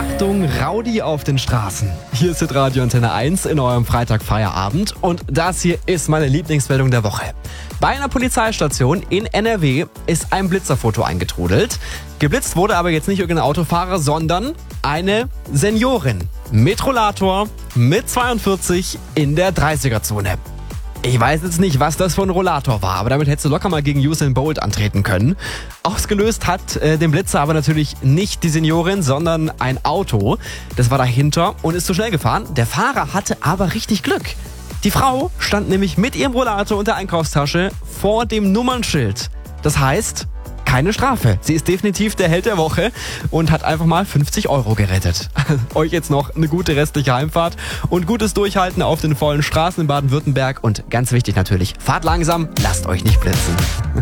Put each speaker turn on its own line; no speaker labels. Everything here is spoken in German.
Achtung, Rowdy auf den Straßen. Hier ist Radio Antenne 1 in eurem Freitagfeierabend und das hier ist meine Lieblingsmeldung der Woche. Bei einer Polizeistation in NRW ist ein Blitzerfoto eingetrudelt. Geblitzt wurde aber jetzt nicht irgendein Autofahrer, sondern eine Seniorin mit Rollator mit 42 in der 30er-Zone. Ich weiß jetzt nicht, was das für ein Rollator war, aber damit hättest du locker mal gegen Usain Bolt antreten können. Ausgelöst hat den Blitzer aber natürlich nicht die Seniorin, sondern ein Auto. Das war dahinter und ist zu schnell gefahren. Der Fahrer hatte aber richtig Glück. Die Frau stand nämlich mit ihrem Rollator und der Einkaufstasche vor dem Nummernschild. Das heißt, keine Strafe. Sie ist definitiv der Held der Woche und hat einfach mal 50 € gerettet. Euch jetzt noch eine gute restliche Heimfahrt und gutes Durchhalten auf den vollen Straßen in Baden-Württemberg. Und ganz wichtig natürlich, fahrt langsam, lasst euch nicht blitzen.